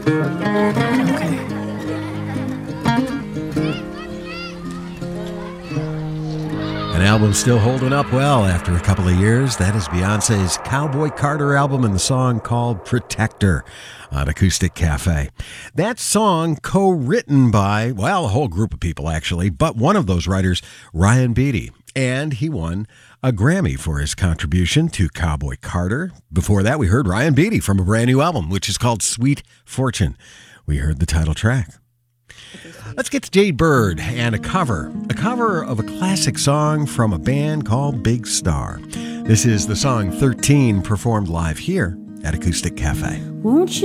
Okay. An album still holding up well after a couple of years. That is Beyonce's Cowboy Carter album and the song called Protector on Acoustic Cafe. That song co-written by, well, a whole group of people actually, but one of those writers, Ryan Beatty. And he won a Grammy for his contribution to Cowboy Carter. Before that, we heard Ryan Beatty from a brand new album, which is called Sweet Fortune. We heard the title track. Let's get to Jade Bird and a cover of a classic song from a band called Big Star. This is the song 13 performed live here at Acoustic Cafe. Won't you